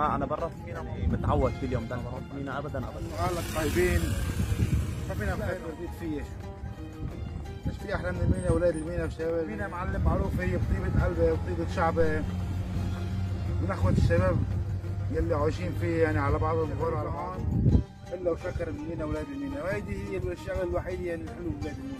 ما انا برا في مينا متعود كل يوم ده انا بروح مينا ابدا ابدا. اهلك طيبين، ما فينا خير جديد فيه. مش في احلى من المينا، اولاد المينا والشباب. المينا معلم معروف هي بطيبه قلبه وبطيبه شعبه، من اخوه الشباب يلي عايشين فيه يعني على بعضهم وغير على بعض، الا وشكر المينا اولاد المينا، وهيدي هي الشغله الوحيده يعني الحلو ببلاد المينا.